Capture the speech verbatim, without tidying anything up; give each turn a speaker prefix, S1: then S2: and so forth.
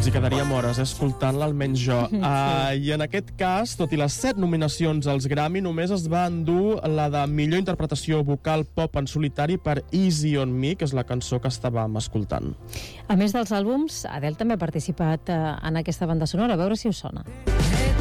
S1: Ens hi quedaríem hores eh, escoltant-la, almenys jo. Sí. Uh, I en aquest cas, tot i les set nominacions als Grammy, només es va endur la de millor interpretació vocal pop en solitari per Easy on Me, que és la cançó que estàvem escoltant.
S2: A més dels àlbums, Adele també ha participat uh, en aquesta banda sonora. A veure si us sona.